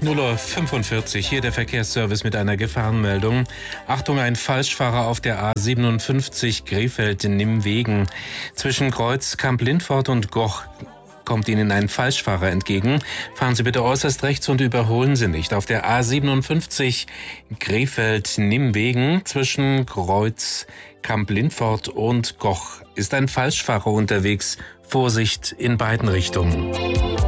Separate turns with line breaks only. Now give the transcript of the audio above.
0:45 Uhr, hier der Verkehrsservice mit einer Gefahrenmeldung. Achtung, ein Falschfahrer auf der A57 Krefeld-Nimwegen. Zwischen Kreuz Kamp-Lindfort und Goch kommt Ihnen ein Falschfahrer entgegen. Fahren Sie bitte äußerst rechts und überholen Sie nicht. Auf der A57 Krefeld-Nimwegen zwischen Kreuz Kamp-Lindfort und Goch ist ein Falschfahrer unterwegs. Vorsicht in beiden Richtungen.